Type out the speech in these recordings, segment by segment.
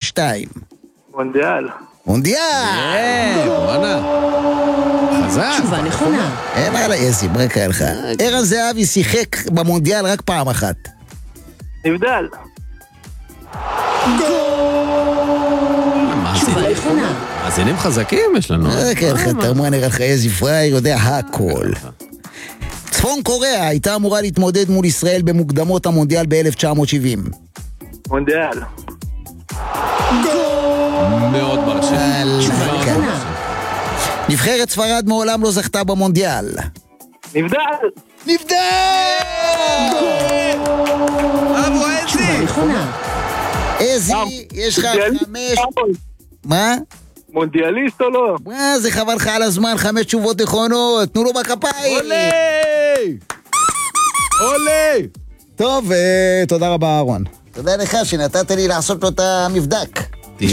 2002? מונדיאל. מונדיאל! וואנה. חזק. תשובה נכונה. אין עלה איזי, ברקה לך. ערן זהבי שיחק במונדיאל רק פעם אחת. נבדל. תשובה נכונה. מאזינים חזקים יש לנו. כן, חתרמן נראה לך איזי פרייר יודע הכל. צפון קוריאה הייתה אמורה להתמודד מול ישראל במוקדמות המונדיאל ב-1970. מונדיאל. מאוד מרשים. תשובה נכונה. נבחרת ספרד מעולם לא זכתה במונדיאל. נבדל. נבדל! אבו תשובה איזי. נכונה. איזי, יש לך 5... מה? מונדיאליסט או לא? מה זה חבל לך על הזמן, 5 תשובות נכונות, תנו לו בכפיים. עולה! עולה! טוב, תודה רבה אהרון. תודה לך שנתת לי לעשות לו את המבדק.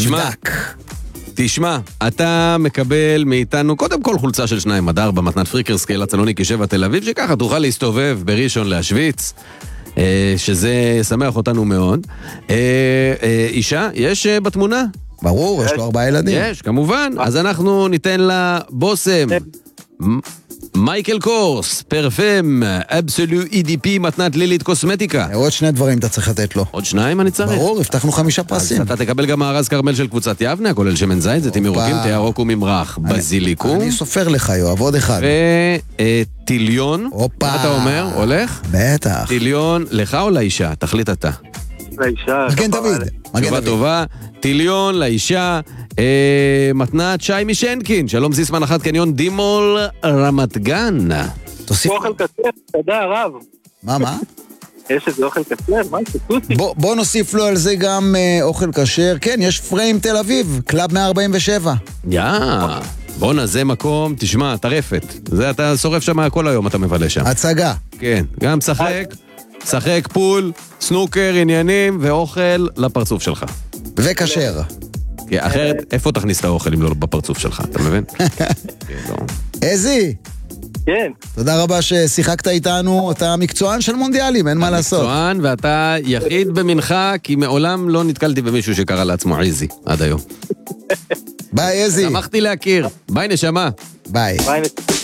תשמע, אתה מקבל מאיתנו קודם כל חולצה של 2-4 מתנת פריקרסקי לצלוניקי 7 תל אביב, שככה תוכל להסתובב בראשון להשוויץ, שזה ישמח אותנו מאוד. אישה, יש בתמונה? ברור, יש לו 4 ילדים. יש, כמובן. אז אנחנו ניתן לה בוסם. מייקל קורס, פרפם, אבסולו EDP, מתנת לילית קוסמטיקה. עוד 2 דברים אתה צריך לתת לו. עוד 2 אני צריך? ברור, הבטחנו 5 פרסים. אז אתה תקבל גם מארז קרמל של קבוצת יבנה, כולל שמן זית, זיתים ירוקים, תה ירוק וממרח, בזיליקום. אני סופר לך, יואב, עוד 1. וטיליון. מה אתה אומר? הולך? בטח. טיליון, לך או לאישה? תחליט אתה. לאישה. מגן דוד. תשובה טובה. טיליון, לאישה, מתנת שי משנקין, שלום זיסמן, אחת קניון דימול רמת גן. תוסיף. אוכל כסף, תודה רב. מה? יש איזה אוכל כסף? מה זה סוסי? בוא נוסיף לו על זה גם אוכל כשר. כן, יש פריים תל אביב, קלאב 147. בונה, זה מקום, תשמע, טרפת. זה אתה שורף שם כל היום, אתה מבלה שם. הצגה. כן, גם שחק פול, סנוקר, עניינים ואוכל לפרצוף שלך. וכשר. כי אחרת, איפה תכניס את האוכל אם לא בפרצוף שלך, אתה מבין? איזי, כן. תודה רבה ששיחקת איתנו, אתה מקצוען של מונדיאלים, אין מה לעשות. מקצוען, ואתה יחיד במנך, כי מעולם לא נתקלתי במישהו שקרא לעצמו איזי, עד היום. ביי איזי. שמחתי להכיר. ביי נשמה. ביי. ביי.